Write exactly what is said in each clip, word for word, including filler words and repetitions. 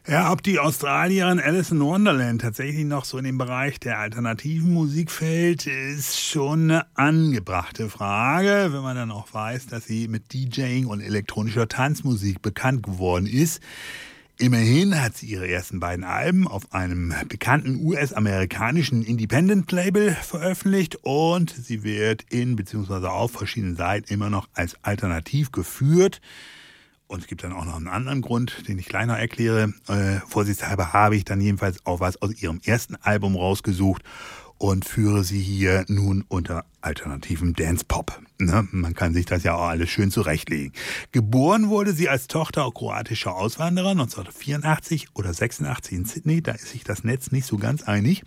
Ja, ob die Australierin Alice in Wonderland tatsächlich noch so in den Bereich der alternativen Musik fällt, ist schon eine angebrachte Frage, wenn man dann auch weiß, dass sie mit DJing und elektronischer Tanzmusik bekannt geworden ist. Immerhin hat sie ihre ersten beiden Alben auf einem bekannten U S-amerikanischen Independent-Label veröffentlicht und sie wird in bzw. auf verschiedenen Seiten immer noch als alternativ geführt. Und es gibt dann auch noch einen anderen Grund, den ich gleich noch erkläre. Äh, vorsichtshalber habe ich dann jedenfalls auch was aus ihrem ersten Album rausgesucht und führe sie hier nun unter alternativem Dance-Pop. Ne? Man kann sich das ja auch alles schön zurechtlegen. Geboren wurde sie als Tochter kroatischer Auswanderer neunzehnhundertvierundachtzig oder sechsundachtzig in Sydney. Da ist sich das Netz nicht so ganz einig.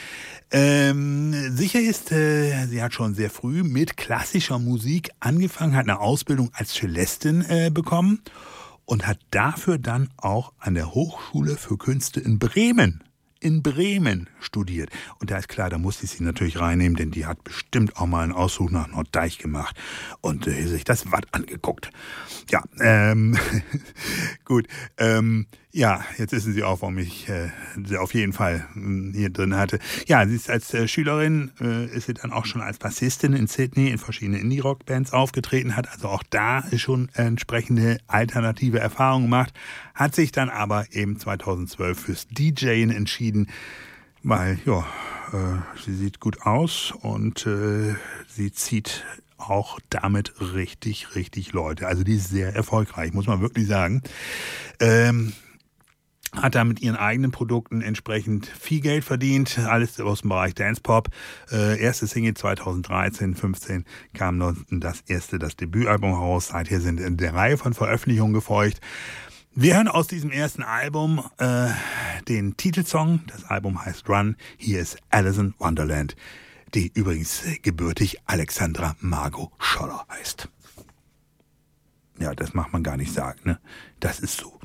Ähm, sicher ist, äh, sie hat schon sehr früh mit klassischer Musik angefangen, hat eine Ausbildung als Cellistin äh, bekommen und hat dafür dann auch an der Hochschule für Künste in Bremen in Bremen studiert. Und da ist klar, da musste ich sie natürlich reinnehmen, denn die hat bestimmt auch mal einen Ausflug nach Norddeich gemacht und äh, sich das Watt angeguckt. Ja, ähm, gut. Ähm, ja, jetzt wissen Sie auch, warum ich äh, sie auf jeden Fall äh, hier drin hatte. Ja, sie ist als äh, Schülerin, äh, ist sie dann auch schon als Bassistin in Sydney in verschiedenen Indie-Rock-Bands aufgetreten, hat also auch da schon entsprechende alternative Erfahrungen gemacht, hat sich dann aber eben zweitausendzwölf fürs DJen entschieden, weil, ja, äh, sie sieht gut aus und äh, sie zieht auch damit richtig, richtig Leute. Also die ist sehr erfolgreich, muss man wirklich sagen. Ähm, hat da mit ihren eigenen Produkten entsprechend viel Geld verdient, alles aus dem Bereich Dance-Pop. Äh, erste Single zweitausenddreizehn, fünfzehn kam dann das erste, das Debütalbum raus. Seither sind eine Reihe von Veröffentlichungen gefolgt. Wir hören aus diesem ersten Album äh, den Titelsong. Das Album heißt Run. Hier ist Alice in Wonderland, die übrigens gebürtig Alexandra Margot Scholler heißt. Ja, das macht man gar nicht sagen, ne? Das ist so.